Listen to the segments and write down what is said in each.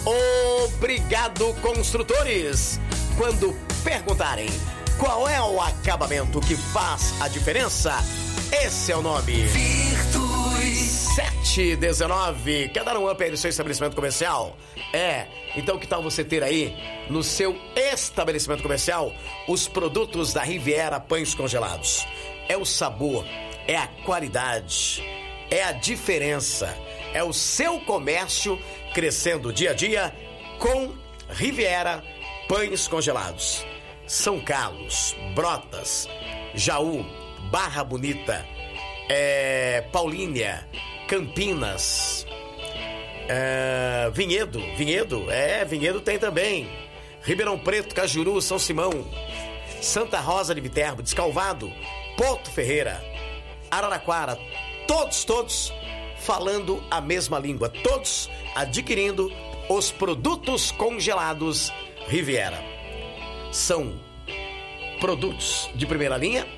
Obrigado, construtores. Quando perguntarem qual é o acabamento que faz a diferença, esse é o nome. Virtus 719. Quer dar um up aí no seu estabelecimento comercial? Então que tal você ter aí no seu estabelecimento comercial os produtos da Riviera Pães Congelados? É o sabor, é a qualidade, é a diferença, é o seu comércio crescendo dia a dia com Riviera Pães Congelados. São Carlos, Brotas, Jaú, Barra Bonita, Paulínia, Campinas, Vinhedo tem também, Ribeirão Preto, Cajuru, São Simão, Santa Rosa de Viterbo, Descalvado, Porto Ferreira, Araraquara, todos falando a mesma língua, todos adquirindo os produtos congelados Riviera. São produtos de primeira linha.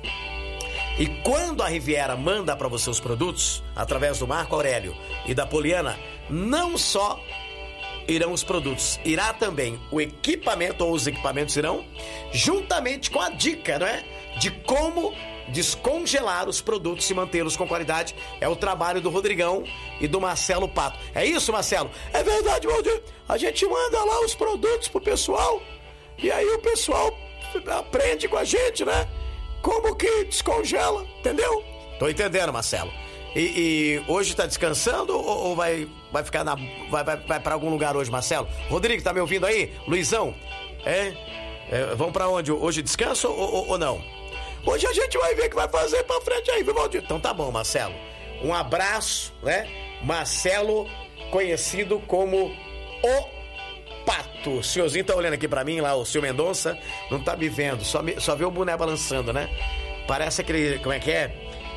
E quando a Riviera manda para você os produtos, através do Marco Aurélio e da Poliana, não só irão os produtos, irá também o equipamento, ou os equipamentos irão, juntamente com a dica, não é? De como descongelar os produtos e mantê-los com qualidade. É o trabalho do Rodrigão e do Marcelo Pato. É isso, Marcelo? É verdade, Valdir. A gente manda lá os produtos pro pessoal e aí o pessoal aprende com a gente, né? Como que descongela, entendeu? Tô entendendo, Marcelo. E hoje tá descansando ou vai ficar vai pra algum lugar hoje, Marcelo? Rodrigo, tá me ouvindo aí? Luizão? Vamos pra onde? Hoje descansa ou não? Hoje a gente vai ver o que vai fazer pra frente aí, viu, Valdir? Então tá bom, Marcelo. Um abraço, né? Marcelo, conhecido como o Pato. O senhorzinho tá olhando aqui pra mim, lá, o senhor Mendonça, não tá me vendo, só vê o boné balançando, né? Parece aquele, como é que é?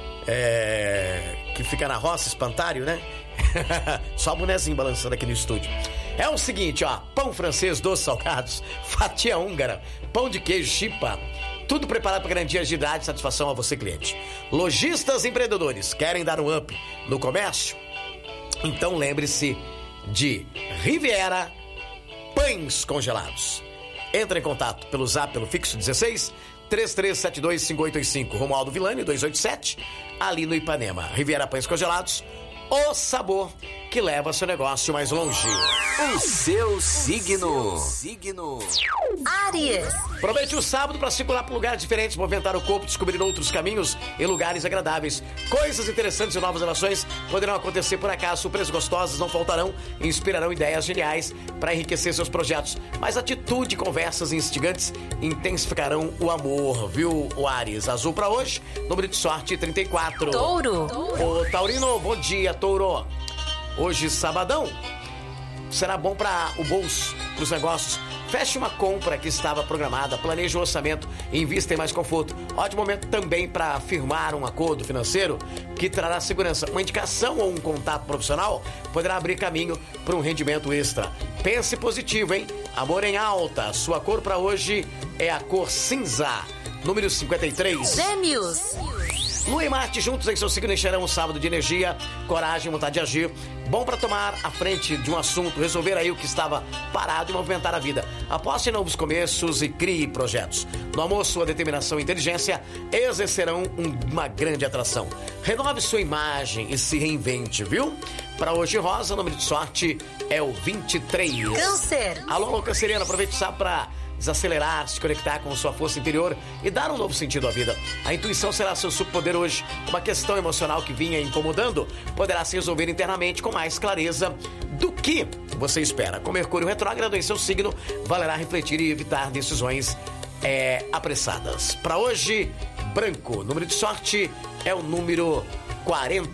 Que fica na roça, espantalho, né? Só o bonezinho balançando aqui no estúdio. É o seguinte, ó, pão francês, doces salgados, fatia húngara, pão de queijo, chipa, tudo preparado para garantir agilidade e satisfação a você, cliente. Lojistas e empreendedores, querem dar um up no comércio? Então lembre-se de Riviera Pães Congelados. Entra em contato pelo zap, pelo fixo 16 33725885, Romualdo Villani 287, ali no Ipanema. Riviera Pães Congelados, o sabor que leva seu negócio mais longe. O seu signo. Áries. Aproveite o sábado para circular por lugares diferentes, movimentar o corpo, descobrir outros caminhos e lugares agradáveis. Coisas interessantes e novas relações poderão acontecer por acaso, surpresas gostosas não faltarão e inspirarão ideias geniais para enriquecer seus projetos. Mas atitude, conversas instigantes intensificarão o amor, viu, o Áries? Azul para hoje, número de sorte 34. Touro. Ô, Taurino, bom dia, Touro. Hoje, sabadão, será bom para o bolso, para os negócios. Feche uma compra que estava programada, planeje o orçamento e invista em mais conforto. Ótimo momento também para firmar um acordo financeiro que trará segurança. Uma indicação ou um contato profissional poderá abrir caminho para um rendimento extra. Pense positivo, hein? Amor em alta. Sua cor para hoje é a cor cinza. Número 53. Gêmeos. Lua e Marte juntos em seu signo encherão um sábado de energia, coragem, vontade de agir. Bom para tomar a frente de um assunto, resolver aí o que estava parado e movimentar a vida. Aposte em novos começos e crie projetos. No amor, sua determinação e inteligência exercerão uma grande atração. Renove sua imagem e se reinvente, viu? Para hoje, rosa, o número de sorte é o 23. Câncer. Alô, canceriano, aproveite o sábado para desacelerar, se conectar com sua força interior e dar um novo sentido à vida. A intuição será seu superpoder hoje. Uma questão emocional que vinha incomodando poderá se resolver internamente com mais clareza do que você espera. Com Mercúrio retrógrado em seu signo, valerá refletir e evitar decisões apressadas. Para hoje, branco. Número de sorte é o número 40.